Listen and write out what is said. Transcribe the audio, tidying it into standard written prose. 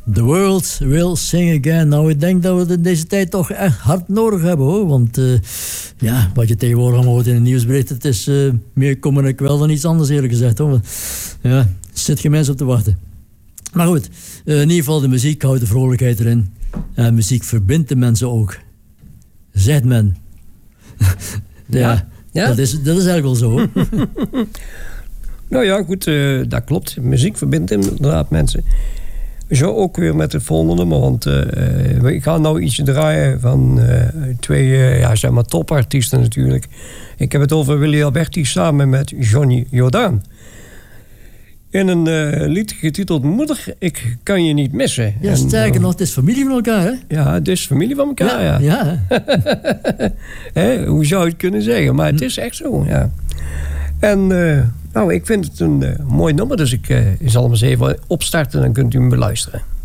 The World Will Sing Again. Nou, ik denk dat we het in deze tijd toch echt hard nodig hebben, hoor. Want ja, wat je tegenwoordig allemaal hoort in de nieuwsberichten, het is meer kommer en kwel dan iets anders, eerlijk gezegd, hoor. Want, ja, er zit geen mens op te wachten. Maar goed, in ieder geval de muziek houdt de vrolijkheid erin. En muziek verbindt de mensen ook. Zegt men. Ja. Dat is eigenlijk wel zo, hoor. Nou ja, goed, dat klopt. Muziek verbindt inderdaad mensen. Zo ook weer met het volgende nummer. Want ik ga nou iets draaien van twee zeg maar topartiesten natuurlijk. Ik heb het over Willy Alberti samen met Johnny Jordaan. In een lied getiteld Moeder, ik kan je niet missen. Ja, sterker nog, het is familie van elkaar, hè? Ja, het is familie van elkaar, ja. Hoe zou je het kunnen zeggen? Maar het is echt zo, ja. En nou, ik vind het een mooi nummer, dus ik zal hem eens even opstarten en dan kunt u hem beluisteren.